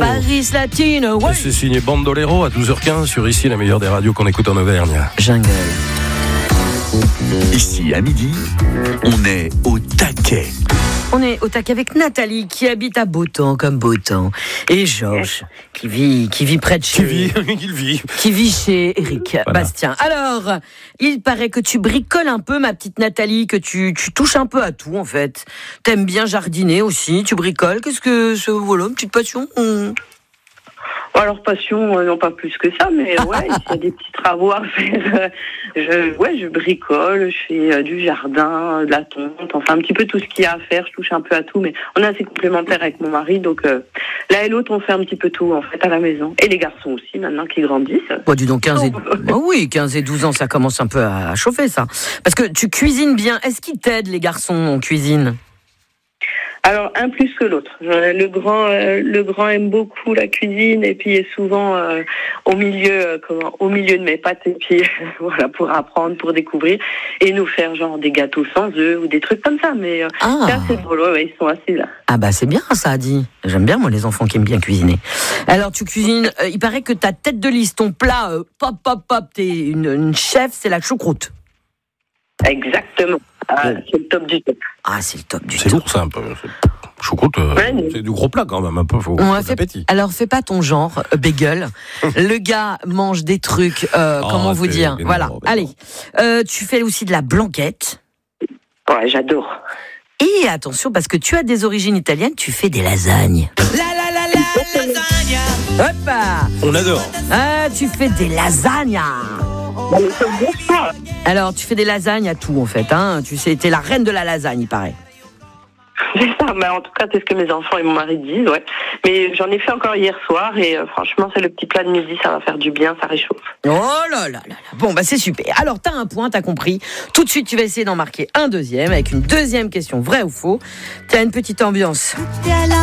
Paris Latine, ouais. C'est signé Bandolero à 12h15 sur Ici, la meilleure des radios qu'on écoute en Auvergne. Jungle. Ici, à midi, on est au taquet. On est au taquet avec Nathalie qui habite à Beautemps comme Beautemps et Georges qui vit près de chez qui vit chez Eric Bastien. Alors, il paraît que tu bricoles un peu, ma petite Nathalie, que tu touches un peu à tout en fait. T'aimes bien jardiner aussi, tu bricoles. Qu'est-ce que c'est, voilà, une petite passion? Alors passion, non pas plus que ça, mais ouais, il y a des petits travaux à faire. Je bricole, je fais du jardin, de la tonte, enfin un petit peu tout ce qu'il y a à faire. Je touche un peu à tout, mais on est assez complémentaires avec mon mari, donc l'un et l'autre on fait un petit peu tout en fait à la maison. Et les garçons aussi maintenant qui grandissent. Bon, dis donc 15 et 12 ans, ça commence un peu à chauffer ça. Parce que tu cuisines bien. Est-ce qu'ils t'aident les garçons en cuisine? Alors, un plus que l'autre. Le grand aime beaucoup la cuisine et puis est souvent au milieu de mes pattes et puis voilà, pour apprendre, pour découvrir et nous faire genre des gâteaux sans œufs ou des trucs comme ça. Mais c'est assez drôle, ouais, ils sont assez là. Ah bah c'est bien ça, dit. J'aime bien moi les enfants qui aiment bien cuisiner. Alors tu cuisines, il paraît que ta tête de liste, ton plat, t'es une chef, c'est la choucroute. Exactement. C'est le top du top. Ah, c'est le top du top. C'est lourd ça un peu. Choucroute, c'est du gros plat quand même, un peu, faut d'appétit. Alors fais pas ton genre, bagel. Le gars mange des trucs, comment vous dire, voilà. Allez, tu fais aussi de la blanquette. Ouais, j'adore. Et attention, parce que tu as des origines italiennes, tu fais des lasagnes. Lasagna. Hop. On adore. Ah, tu fais des lasagnes. Alors, tu fais des lasagnes à tout, en fait. Hein. Tu sais, t'es la reine de la lasagne, il paraît. C'est ça, mais en tout cas, c'est ce que mes enfants et mon mari disent, ouais. Mais j'en ai fait encore hier soir et franchement, c'est le petit plat de midi, ça va faire du bien, ça réchauffe. Oh là là là. Bon, bah c'est super. Alors, t'as un point, t'as compris. Tout de suite, tu vas essayer d'en marquer un deuxième avec une deuxième question, vrai ou faux. T'as une petite ambiance.